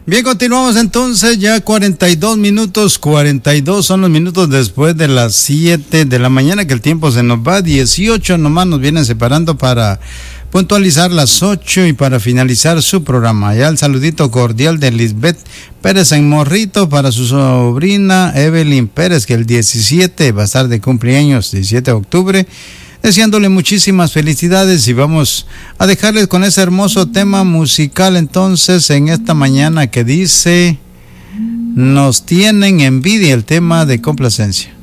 Bien, continuamos entonces, ya 42 minutos, 42 son los minutos después de las 7 de la mañana, que el tiempo se nos va, 18 nomás nos vienen separando para puntualizar las 8 y para finalizar su programa. Ya el saludito cordial de Lisbeth Pérez en Morrito para su sobrina Evelyn Pérez, que el 17 va a estar de cumpleaños, 17 de octubre. Deseándole muchísimas felicidades y vamos a dejarles con ese hermoso tema musical entonces en esta mañana que dice: nos tienen envidia, el tema de complacencia.